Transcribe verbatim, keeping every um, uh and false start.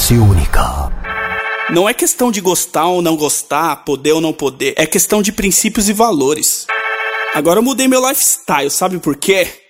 chance única. Não é questão de gostar ou não gostar, poder ou não poder. É questão de princípios e valores. Agora eu mudei meu lifestyle, sabe por quê?